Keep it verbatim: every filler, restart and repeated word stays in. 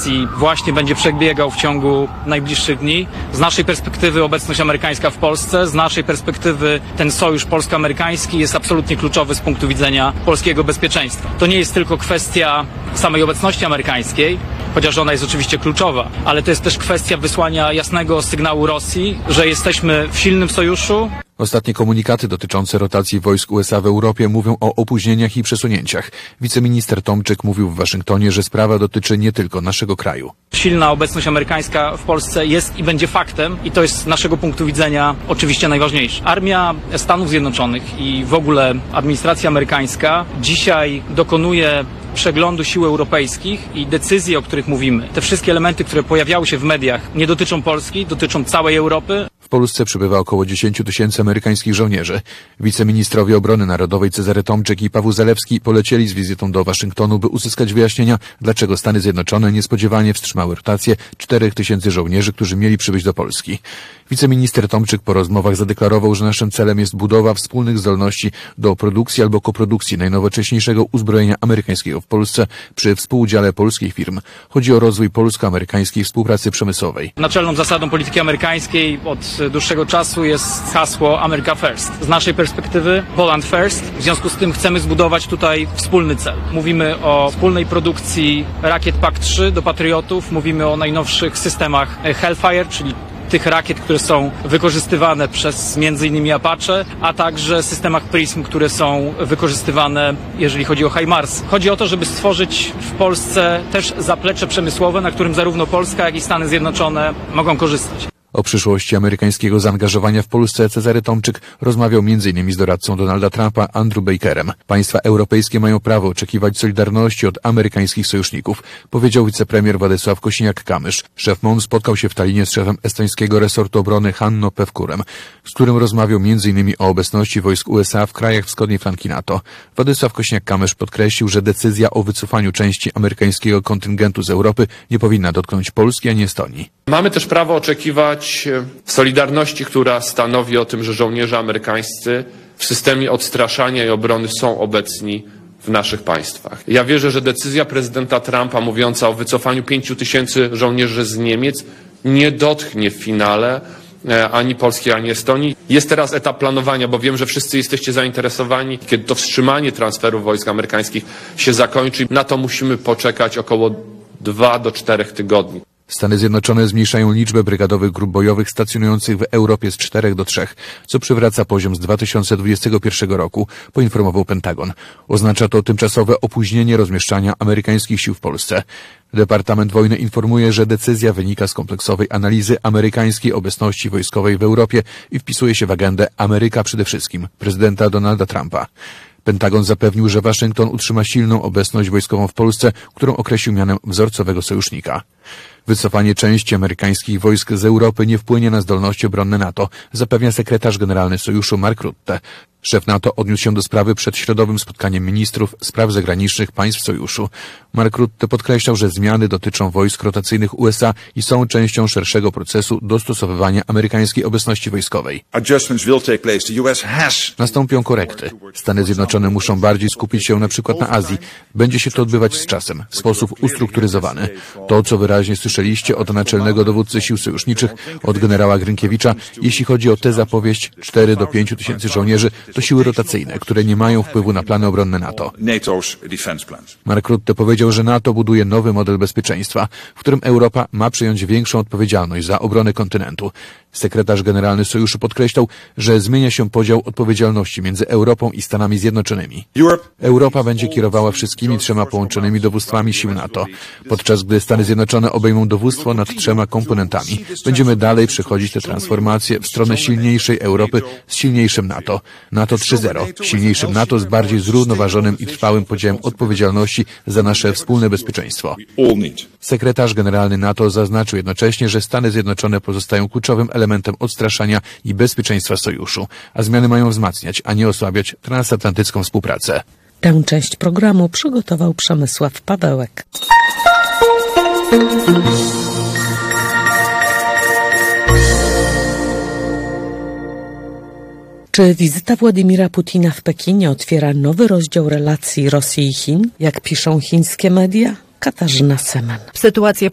operacji właśnie będzie przebiegał w ciągu najbliższych dni. Z naszej perspektywy obecność amerykańska w Polsce, z naszej perspektywy ten sojusz polsko-amerykański jest absolutnie kluczowy z punktu widzenia polskiego bezpieczeństwa. To nie jest tylko kwestia samej obecności amerykańskiej, chociaż ona jest oczywiście kluczowa, ale to jest też kwestia wysłania jasnego sygnału Rosji, że jesteśmy w silnym sojuszu. Ostatnie komunikaty dotyczące rotacji wojsk U S A w Europie mówią o opóźnieniach i przesunięciach. Wiceminister Tomczyk mówił w Waszyngtonie, że sprawa dotyczy nie tylko naszego kraju. Silna obecność amerykańska w Polsce jest i będzie faktem i to jest z naszego punktu widzenia oczywiście najważniejsze. Armia Stanów Zjednoczonych i w ogóle administracja amerykańska dzisiaj dokonuje przeglądu sił europejskich i decyzji, o których mówimy. Te wszystkie elementy, które pojawiały się w mediach, nie dotyczą Polski, dotyczą całej Europy. W Polsce przybywa około dziesięć tysięcy amerykańskich żołnierzy. Wiceministrowie obrony narodowej Cezary Tomczyk i Paweł Zalewski polecieli z wizytą do Waszyngtonu, by uzyskać wyjaśnienia, dlaczego Stany Zjednoczone niespodziewanie wstrzymały rotację czterech tysięcy żołnierzy, którzy mieli przybyć do Polski. Wiceminister Tomczyk po rozmowach zadeklarował, że naszym celem jest budowa wspólnych zdolności do produkcji albo koprodukcji najnowocześniejszego uzbrojenia amerykańskiego w Polsce przy współudziale polskich firm. Chodzi o rozwój polsko-amerykańskiej współpracy przemysłowej. Naczelną zasadą polityki amerykańskiej od dłuższego czasu jest hasło America First. Z naszej perspektywy Poland First. W związku z tym chcemy zbudować tutaj wspólny cel. Mówimy o wspólnej produkcji rakiet P A C trzy do Patriotów. Mówimy o najnowszych systemach Hellfire, czyli tych rakiet, które są wykorzystywane przez między innymi Apache, a także systemach Prism, które są wykorzystywane, jeżeli chodzi o HIMARS. Chodzi o to, żeby stworzyć w Polsce też zaplecze przemysłowe, na którym zarówno Polska, jak i Stany Zjednoczone mogą korzystać. O przyszłości amerykańskiego zaangażowania w Polsce Cezary Tomczyk rozmawiał między innymi z doradcą Donalda Trumpa Andrew Bakerem. Państwa europejskie mają prawo oczekiwać solidarności od amerykańskich sojuszników, powiedział wicepremier Władysław Kosiniak-Kamysz. Szef M O N spotkał się w Tallinie z szefem estońskiego resortu obrony Hanno Pevkurem, z którym rozmawiał między innymi o obecności wojsk U S A w krajach wschodniej flanki NATO. Władysław Kosiniak-Kamysz podkreślił, że decyzja o wycofaniu części amerykańskiego kontyngentu z Europy nie powinna dotknąć Polski ani Estonii. Mamy też prawo oczekiwać solidarności, która stanowi o tym, że żołnierze amerykańscy w systemie odstraszania i obrony są obecni w naszych państwach. Ja wierzę, że decyzja prezydenta Trumpa mówiąca o wycofaniu pięciu tysięcy żołnierzy z Niemiec nie dotknie w finale ani Polski, ani Estonii. Jest teraz etap planowania, bo wiem, że wszyscy jesteście zainteresowani, kiedy to wstrzymanie transferu wojsk amerykańskich się zakończy. Na to musimy poczekać około dwa do czterech tygodni. Stany Zjednoczone zmniejszają liczbę brygadowych grup bojowych stacjonujących w Europie z czterech do trzech, co przywraca poziom z dwa tysiące dwudziestego pierwszego roku, poinformował Pentagon. Oznacza to tymczasowe opóźnienie rozmieszczania amerykańskich sił w Polsce. Departament Wojny informuje, że decyzja wynika z kompleksowej analizy amerykańskiej obecności wojskowej w Europie i wpisuje się w agendę Ameryka przede wszystkim prezydenta Donalda Trumpa. Pentagon zapewnił, że Waszyngton utrzyma silną obecność wojskową w Polsce, którą określił mianem wzorcowego sojusznika. Wycofanie części amerykańskich wojsk z Europy nie wpłynie na zdolności obronne NATO, zapewnia sekretarz generalny sojuszu Mark Rutte. Szef NATO odniósł się do sprawy przed środowym spotkaniem ministrów spraw zagranicznych państw sojuszu. Mark Rutte podkreślał, że zmiany dotyczą wojsk rotacyjnych U S A i są częścią szerszego procesu dostosowywania amerykańskiej obecności wojskowej. Nastąpią korekty. Stany Zjednoczone muszą bardziej skupić się na przykład na Azji. Będzie się to odbywać z czasem, w sposób ustrukturyzowany. To, co wyraźnie słyszeliście od naczelnego dowódcy sił sojuszniczych, od generała Grynkiewicza, jeśli chodzi o tę zapowiedź cztery do pięciu tysięcy żołnierzy, to siły rotacyjne, które nie mają wpływu na plany obronne NATO. Mark Rutte powiedział, że NATO buduje nowy model bezpieczeństwa, w którym Europa ma przejąć większą odpowiedzialność za obronę kontynentu. Sekretarz generalny sojuszu podkreślał, że zmienia się podział odpowiedzialności między Europą i Stanami Zjednoczonymi. Europa będzie kierowała wszystkimi trzema połączonymi dowództwami sił NATO. Podczas gdy Stany Zjednoczone obejmą dowództwo nad trzema komponentami, będziemy dalej przechodzić tę transformację w stronę silniejszej Europy z silniejszym NATO. NATO trzy zero, silniejszym NATO z bardziej zrównoważonym i trwałym podziałem odpowiedzialności za nasze wspólne bezpieczeństwo. Sekretarz generalny NATO zaznaczył jednocześnie, że Stany Zjednoczone pozostają kluczowym elementem odstraszania i bezpieczeństwa sojuszu, a zmiany mają wzmacniać, a nie osłabiać transatlantycką współpracę. Tę część programu przygotował Przemysław Pawełek. Czy wizyta Władimira Putina w Pekinie otwiera nowy rozdział relacji Rosji i Chin, jak piszą chińskie media? Katarzyna Semen. Sytuacja